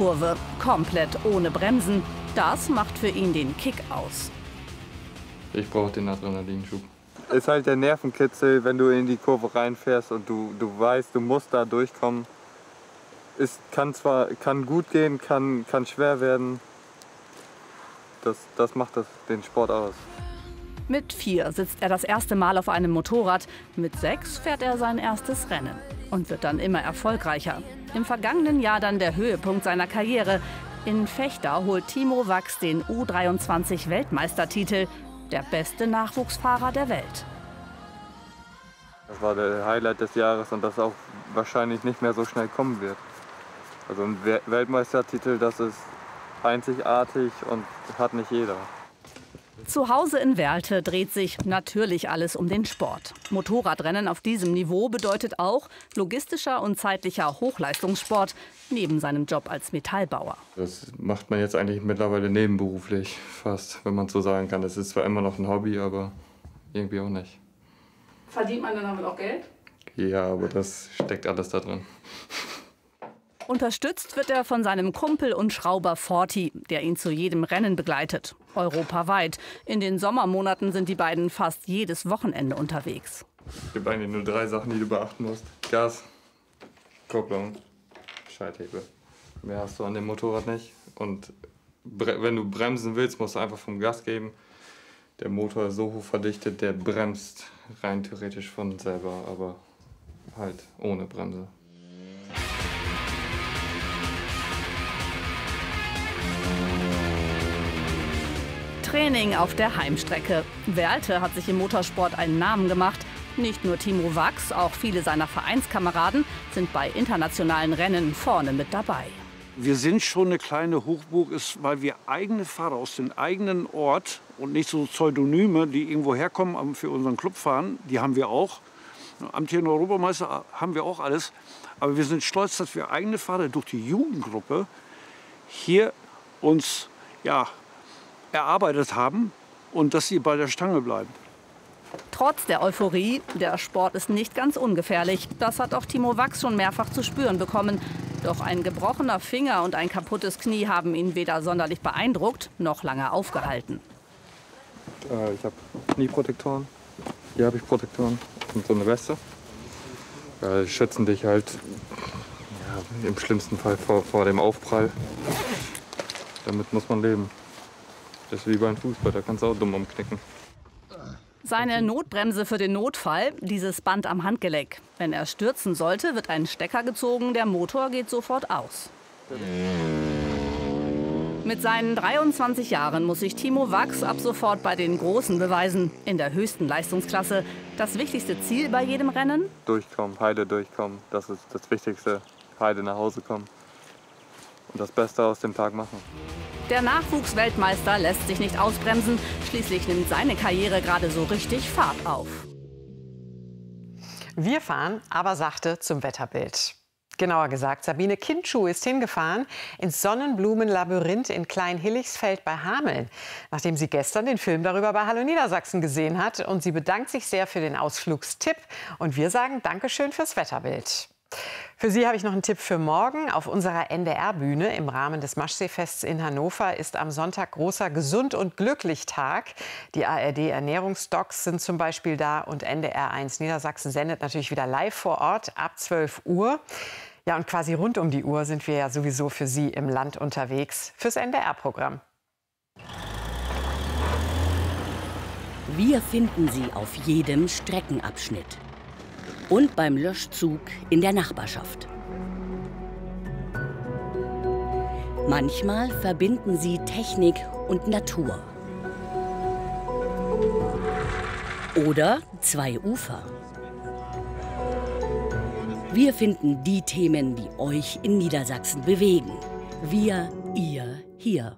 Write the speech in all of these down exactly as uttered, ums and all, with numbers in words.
Kurve, komplett ohne Bremsen. Das macht für ihn den Kick aus. Ich brauche den Adrenalinschub. Ist halt der Nervenkitzel, wenn du in die Kurve reinfährst und du, du weißt, du musst da durchkommen. Es kann zwar kann gut gehen, kann, kann schwer werden. Das, das macht das, den Sport aus. Mit vier sitzt er das erste Mal auf einem Motorrad. Mit sechs fährt er sein erstes Rennen und wird dann immer erfolgreicher. Im vergangenen Jahr dann der Höhepunkt seiner Karriere. In Vechta holt Timo Wachs den U dreiundzwanzig Weltmeistertitel. Der beste Nachwuchsfahrer der Welt. Das war der Highlight des Jahres und das auch wahrscheinlich nicht mehr so schnell kommen wird. Also ein Weltmeistertitel, das ist einzigartig und hat nicht jeder. Zu Hause in Werlte dreht sich natürlich alles um den Sport. Motorradrennen auf diesem Niveau bedeutet auch logistischer und zeitlicher Hochleistungssport neben seinem Job als Metallbauer. Das macht man jetzt eigentlich mittlerweile nebenberuflich fast, wenn man so sagen kann. Es ist zwar immer noch ein Hobby, aber irgendwie auch nicht. Verdient man dann damit auch Geld? Ja, aber das steckt alles da drin. Unterstützt wird er von seinem Kumpel und Schrauber Forti, der ihn zu jedem Rennen begleitet. Europaweit. In den Sommermonaten sind die beiden fast jedes Wochenende unterwegs. Es gibt eigentlich nur drei Sachen, die du beachten musst. Gas, Kupplung, Schalthebel. Mehr hast du an dem Motorrad nicht. Und wenn du bremsen willst, musst du einfach vom Gas geben. Der Motor ist so hoch verdichtet, der bremst rein theoretisch von selber, aber halt ohne Bremse. Training auf der Heimstrecke. Werlte hat sich im Motorsport einen Namen gemacht. Nicht nur Timo Wachs, auch viele seiner Vereinskameraden sind bei internationalen Rennen vorne mit dabei. Wir sind schon eine kleine Hochburg, ist, weil wir eigene Fahrer aus dem eigenen Ort und nicht so Pseudonyme, die irgendwo herkommen, aber für unseren Club fahren, die haben wir auch. Amtierende Europameister haben wir auch alles. Aber wir sind stolz, dass wir eigene Fahrer durch die Jugendgruppe hier uns ja, erarbeitet haben und dass sie bei der Stange bleiben. Trotz der Euphorie, der Sport ist nicht ganz ungefährlich. Das hat auch Timo Wachs schon mehrfach zu spüren bekommen. Doch ein gebrochener Finger und ein kaputtes Knie haben ihn weder sonderlich beeindruckt, noch lange aufgehalten. Äh, ich habe Knieprotektoren, hier habe ich Protektoren und so eine Weste. Äh, die schützen dich halt ja, im schlimmsten Fall vor, vor dem Aufprall. Damit muss man leben. Das ist wie beim Fußball, da kannst du auch dumm umknicken. Seine Notbremse für den Notfall, dieses Band am Handgelenk. Wenn er stürzen sollte, wird ein Stecker gezogen, der Motor geht sofort aus. Mit seinen dreiundzwanzig Jahren muss sich Timo Wachs ab sofort bei den Großen beweisen, in der höchsten Leistungsklasse. Das wichtigste Ziel bei jedem Rennen? Durchkommen, heile durchkommen, das ist das Wichtigste. Heile nach Hause kommen und das Beste aus dem Tag machen. Der Nachwuchsweltmeister lässt sich nicht ausbremsen. Schließlich nimmt seine Karriere gerade so richtig Fahrt auf. Wir fahren aber sachte zum Wetterbild. Genauer gesagt, Sabine Kindschuh ist hingefahren ins Sonnenblumenlabyrinth in Klein-Hillichsfeld bei Hameln, nachdem sie gestern den Film darüber bei Hallo Niedersachsen gesehen hat. Und sie bedankt sich sehr für den Ausflugstipp. Und wir sagen Dankeschön fürs Wetterbild. Für Sie habe ich noch einen Tipp für morgen. Auf unserer N D R-Bühne im Rahmen des Maschseefests in Hannover ist am Sonntag großer Gesund und Glücklich-Tag. Die A R D-Ernährungsdocs sind zum Beispiel da und N D R eins Niedersachsen sendet natürlich wieder live vor Ort ab zwölf Uhr. Ja, und quasi rund um die Uhr sind wir ja sowieso für Sie im Land unterwegs, fürs N D R-Programm. Wir finden Sie auf jedem Streckenabschnitt. Und beim Löschzug in der Nachbarschaft. Manchmal verbinden sie Technik und Natur. Oder zwei Ufer. Wir finden die Themen, die euch in Niedersachsen bewegen. Wir, ihr, hier.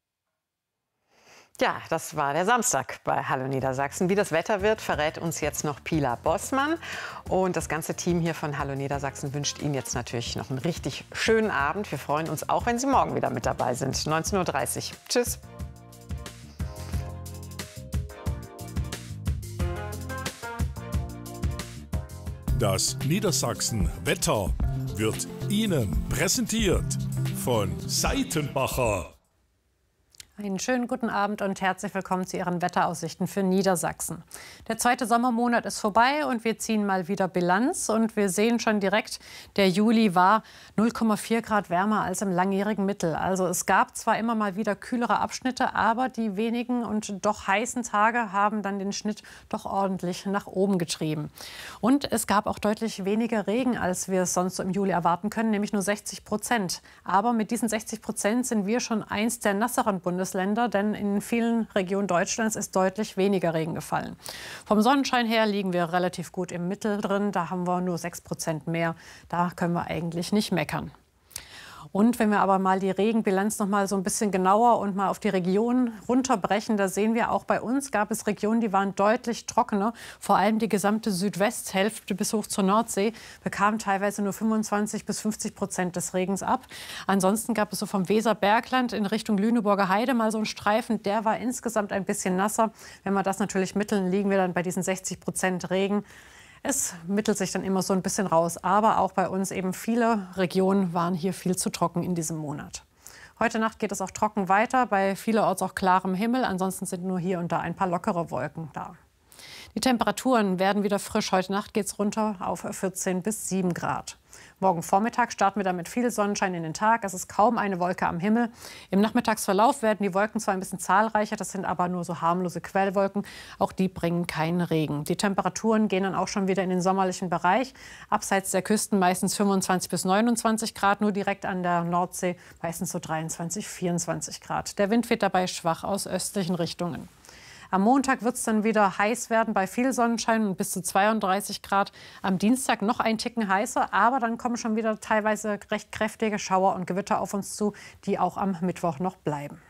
Ja, das war der Samstag bei Hallo Niedersachsen. Wie das Wetter wird, verrät uns jetzt noch Pila Bossmann. Und das ganze Team hier von Hallo Niedersachsen wünscht Ihnen jetzt natürlich noch einen richtig schönen Abend. Wir freuen uns auch, wenn Sie morgen wieder mit dabei sind. neunzehn Uhr dreißig. Tschüss. Das Niedersachsen Wetter wird Ihnen präsentiert von Seitenbacher. Einen schönen guten Abend und herzlich willkommen zu Ihren Wetteraussichten für Niedersachsen. Der zweite Sommermonat ist vorbei und wir ziehen mal wieder Bilanz. Und wir sehen schon direkt, der Juli war null Komma vier Grad wärmer als im langjährigen Mittel. Also es gab zwar immer mal wieder kühlere Abschnitte, aber die wenigen und doch heißen Tage haben dann den Schnitt doch ordentlich nach oben getrieben. Und es gab auch deutlich weniger Regen, als wir es sonst so im Juli erwarten können, nämlich nur sechzig Prozent. Aber mit diesen sechzig Prozent sind wir schon eins der nasseren Bundesländer. Länder, denn in vielen Regionen Deutschlands ist deutlich weniger Regen gefallen. Vom Sonnenschein her liegen wir relativ gut im Mittel drin. Da haben wir nur sechs Prozent mehr. Da können wir eigentlich nicht meckern. Und wenn wir aber mal die Regenbilanz noch mal so ein bisschen genauer und mal auf die Regionen runterbrechen, da sehen wir auch bei uns gab es Regionen, die waren deutlich trockener. Vor allem die gesamte Südwesthälfte bis hoch zur Nordsee bekam teilweise nur fünfundzwanzig bis fünfzig Prozent des Regens ab. Ansonsten gab es so vom Weserbergland in Richtung Lüneburger Heide mal so einen Streifen. Der war insgesamt ein bisschen nasser. Wenn wir das natürlich mitteln, liegen wir dann bei diesen sechzig Prozent Regen. Es mittelt sich dann immer so ein bisschen raus. Aber auch bei uns eben viele Regionen waren hier viel zu trocken in diesem Monat. Heute Nacht geht es auch trocken weiter, bei vielerorts auch klarem Himmel. Ansonsten sind nur hier und da ein paar lockere Wolken da. Die Temperaturen werden wieder frisch. Heute Nacht geht es runter auf vierzehn bis sieben Grad. Morgen Vormittag starten wir dann mit viel Sonnenschein in den Tag. Es ist kaum eine Wolke am Himmel. Im Nachmittagsverlauf werden die Wolken zwar ein bisschen zahlreicher, das sind aber nur so harmlose Quellwolken. Auch die bringen keinen Regen. Die Temperaturen gehen dann auch schon wieder in den sommerlichen Bereich. Abseits der Küsten meistens fünfundzwanzig bis neunundzwanzig Grad, nur direkt an der Nordsee meistens so dreiundzwanzig, vierundzwanzig Grad. Der Wind weht dabei schwach aus östlichen Richtungen. Am Montag wird es dann wieder heiß werden bei viel Sonnenschein und bis zu zweiunddreißig Grad. Am Dienstag noch ein Ticken heißer, aber dann kommen schon wieder teilweise recht kräftige Schauer und Gewitter auf uns zu, die auch am Mittwoch noch bleiben.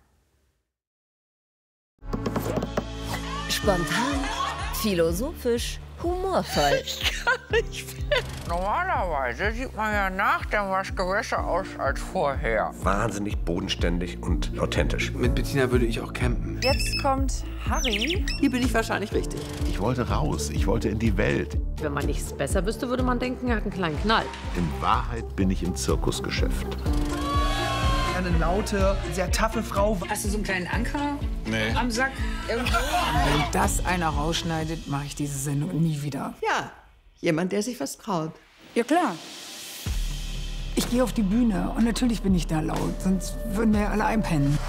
Spontan, philosophisch, humorvoll. Ich kann nicht mehr. Normalerweise sieht man ja nach dem Wasch besser aus als vorher. Wahnsinnig bodenständig und authentisch. Mit Bettina würde ich auch campen. Jetzt kommt Harry. Hier bin ich wahrscheinlich richtig. Ich wollte raus, ich wollte in die Welt. Wenn man nichts besser wüsste, würde man denken, er hat einen kleinen Knall. In Wahrheit bin ich im Zirkusgeschäft. Eine laute, sehr taffe Frau. Hast du so einen kleinen Anker nee. am Sack? Irgendwo? Wenn das einer rausschneidet, mache ich diese Sendung nie wieder. Ja, jemand, der sich was traut. Ja, klar. Ich gehe auf die Bühne und natürlich bin ich da laut, sonst würden wir ja alle einpennen.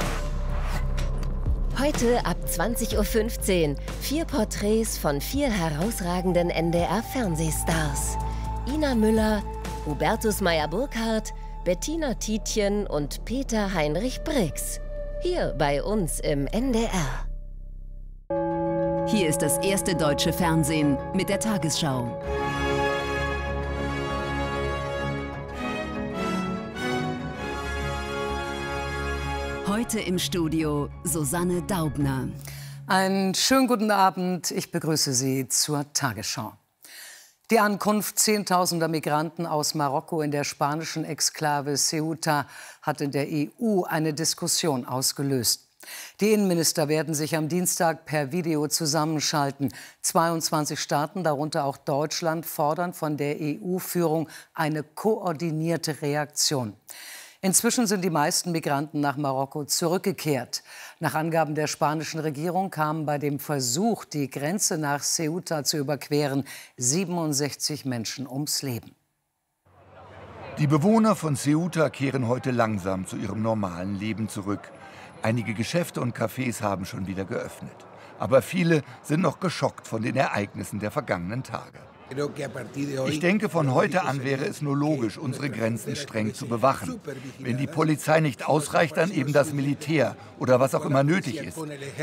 Heute ab zwanzig Uhr fünfzehn vier Porträts von vier herausragenden N D R-Fernsehstars. Ina Müller, Hubertus Meyer-Burkhardt, Bettina Tietjen und Peter Heinrich Brix. Hier bei uns im N D R. Hier ist das erste deutsche Fernsehen mit der Tagesschau. Heute im Studio Susanne Daubner. Einen schönen guten Abend. Ich begrüße Sie zur Tagesschau. Die Ankunft zehntausender Migranten aus Marokko in der spanischen Exklave Ceuta hat in der E U eine Diskussion ausgelöst. Die Innenminister werden sich am Dienstag per Video zusammenschalten. zweiundzwanzig Staaten, darunter auch Deutschland, fordern von der E U-Führung eine koordinierte Reaktion. Inzwischen sind die meisten Migranten nach Marokko zurückgekehrt. Nach Angaben der spanischen Regierung kamen bei dem Versuch, die Grenze nach Ceuta zu überqueren, siebenundsechzig Menschen ums Leben. Die Bewohner von Ceuta kehren heute langsam zu ihrem normalen Leben zurück. Einige Geschäfte und Cafés haben schon wieder geöffnet. Aber viele sind noch geschockt von den Ereignissen der vergangenen Tage. Ich denke, von heute an wäre es nur logisch, unsere Grenzen streng zu bewachen. Wenn die Polizei nicht ausreicht, dann eben das Militär oder was auch immer nötig ist.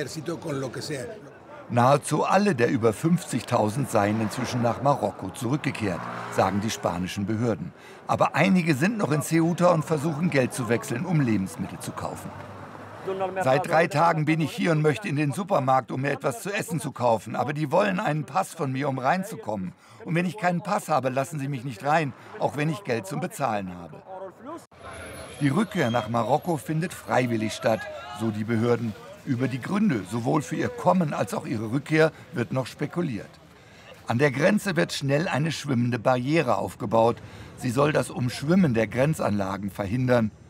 Nahezu alle der über fünfzigtausend seien inzwischen nach Marokko zurückgekehrt, sagen die spanischen Behörden. Aber einige sind noch in Ceuta und versuchen Geld zu wechseln, um Lebensmittel zu kaufen. Seit drei Tagen bin ich hier und möchte in den Supermarkt, um mir etwas zu essen zu kaufen. Aber die wollen einen Pass von mir, um reinzukommen. Und wenn ich keinen Pass habe, lassen sie mich nicht rein, auch wenn ich Geld zum Bezahlen habe. Die Rückkehr nach Marokko findet freiwillig statt, so die Behörden. Über die Gründe, sowohl für ihr Kommen als auch ihre Rückkehr, wird noch spekuliert. An der Grenze wird schnell eine schwimmende Barriere aufgebaut. Sie soll das Umschwimmen der Grenzanlagen verhindern.